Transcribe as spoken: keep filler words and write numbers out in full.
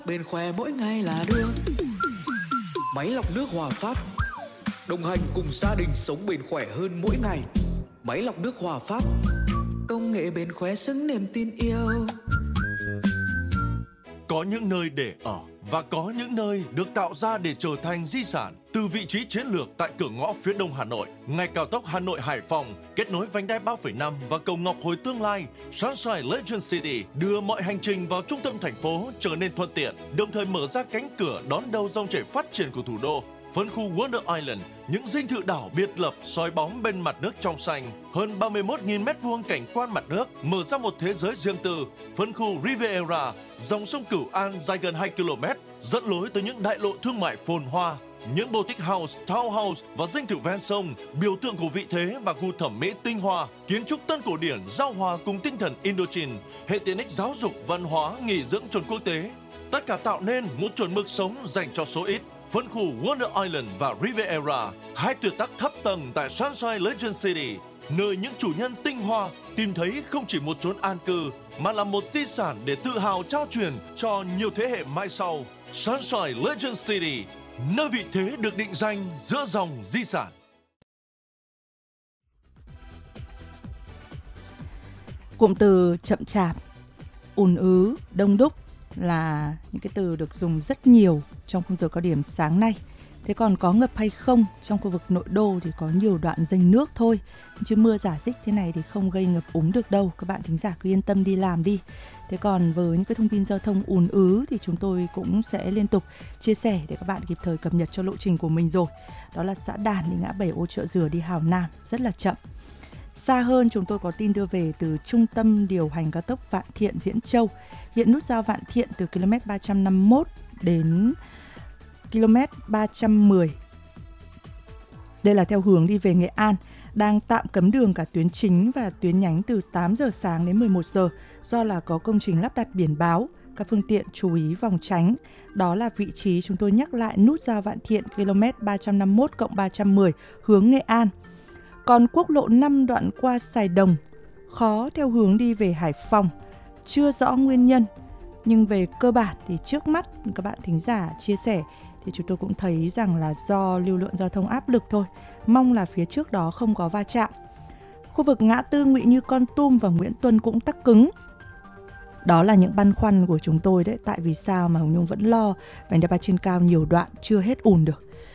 Bên Khỏe mỗi ngày là được máy lọc nước Hòa Phát, đồng hành cùng gia đình sống bền khỏe hơn mỗi ngày. Máy lọc nước Hòa Phát, công nghệ bền khỏe xứng niềm tin yêu. Có những nơi để ở và có những nơi được tạo ra để trở thành di sản. Từ vị trí chiến lược tại cửa ngõ phía đông Hà Nội, ngay cao tốc Hà Nội Hải Phòng, kết nối vành đai ba phẩy năm và cầu Ngọc Hồi tương lai, Sunshine Legend City đưa mọi hành trình vào trung tâm thành phố trở nên thuận tiện, đồng thời mở ra cánh cửa đón đầu dòng chảy phát triển của thủ đô. Phân khu Wonder Island, những dinh thự đảo biệt lập soi bóng bên mặt nước trong xanh, hơn ba mươi mốt nghìn mét vuông cảnh quan mặt nước, mở ra một thế giới riêng tư. Phân khu Riviera, dòng sông Cửu An dài gần hai ki lô mét, dẫn lối tới những đại lộ thương mại phồn hoa, những boutique house, townhouse và dinh thự ven sông, biểu tượng của vị thế và gu thẩm mỹ tinh hoa, kiến trúc tân cổ điển giao hòa cùng tinh thần Indochine, hệ tiện ích giáo dục, văn hóa, nghỉ dưỡng chuẩn quốc tế. Tất cả tạo nên một chuẩn mực sống dành cho số ít. Phân khu Wonder Island và Riviera, hai tuyệt tác thấp tầng tại Sunshine Legend City, nơi những chủ nhân tinh hoa tìm thấy không chỉ một chốn an cư, mà là một di sản để tự hào trao truyền cho nhiều thế hệ mai sau. Sunshine Legend City, nơi vị thế được định danh giữa dòng di sản. Cụm từ chậm chạp, ùn ứ, đông đúc là những cái từ được dùng rất nhiều trong khung giờ cao điểm sáng nay. Thế còn có ngập hay không, trong khu vực nội đô thì có nhiều đoạn rênh nước thôi, chứ mưa rả rích thế này thì không gây ngập úng được đâu. Các bạn thính giả cứ yên tâm đi làm đi. Thế còn với những cái thông tin giao thông ùn ứ thì chúng tôi cũng sẽ liên tục chia sẻ để các bạn kịp thời cập nhật cho lộ trình của mình rồi. Đó là xã Đàn đi ngã bảy Ô Chợ Dừa đi Hào Nam rất là chậm. Xa hơn, chúng tôi có tin đưa về từ trung tâm điều hành cao tốc Vạn Thiện Diễn Châu. Hiện nút giao Vạn Thiện từ km ba trăm năm mươi mốt đến km ba trăm mười. Đây là theo hướng đi về Nghệ An, đang tạm cấm đường cả tuyến chính và tuyến nhánh từ tám giờ sáng đến mười một giờ do là có công trình lắp đặt biển báo. Các phương tiện chú ý vòng tránh. Đó là vị trí chúng tôi nhắc lại nút giao Vạn Thiện km ba trăm năm mươi mốt cộng ba trăm mười hướng Nghệ An. Còn quốc lộ năm đoạn qua Sài Đồng khó theo hướng đi về Hải Phòng, chưa rõ nguyên nhân. Nhưng về cơ bản thì trước mắt các bạn thính giả chia sẻ thì chúng tôi cũng thấy rằng là do lưu lượng giao thông áp lực thôi. Mong là phía trước đó không có va chạm. Khu vực ngã tư Ngụy Như Kon Tum và Nguyễn Tuân cũng tắc cứng. Đó là những băn khoăn của chúng tôi đấy. Tại vì sao mà Hồng Nhung vẫn lo vành đai ba trên cao nhiều đoạn chưa hết ùn được.